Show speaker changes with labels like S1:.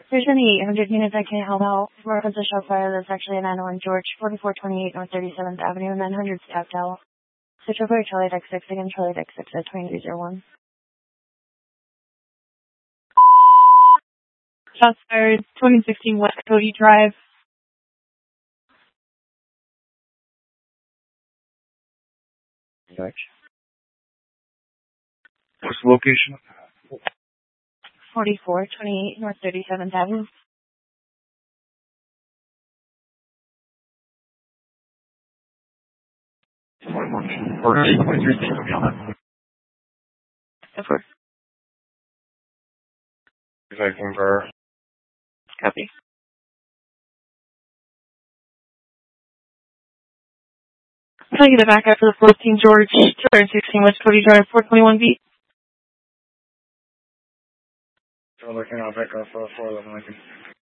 S1: There's any 800 units I can't help out. More of a shell fire that's actually a 901 George, 4428 North 37th Avenue, 900's tapped out. Switch over to Charlie Deck 6 again, Charlie Deck 6 at 2301.
S2: Shots fired, 2016 West Cody Drive.
S3: What's the location?
S1: 4428 North 37th Avenue. Of course. Copy.
S2: I'll get it back after the 14 George, 216 West Cody Drive, 421B.
S3: So looking, I'll back off 411 Lincoln.